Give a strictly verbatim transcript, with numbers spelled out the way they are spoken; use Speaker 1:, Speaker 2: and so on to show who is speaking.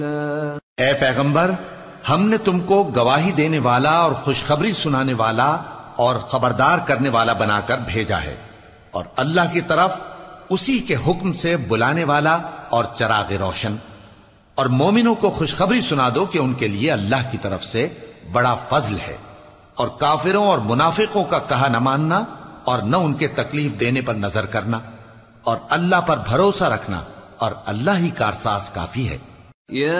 Speaker 1: ए पैगंबर, हमने तुमको गवाही देने वाला और खुशखबरी सुनाने वाला और खबरदार करने वाला बनाकर भेजा है, और अल्लाह की तरफ उसी के हुक्म से बुलाने वाला और चराग रोशन। और मोमिनों को खुशखबरी सुना दो कि उनके लिए अल्लाह की तरफ से बड़ा फजल है, और काफिरों और मुनाफिकों का कहा न मानना और न उनके तकलीफ देने पर नजर करना, और अल्लाह पर भरोसा रखना, और अल्लाह ही कारसाज काफी है।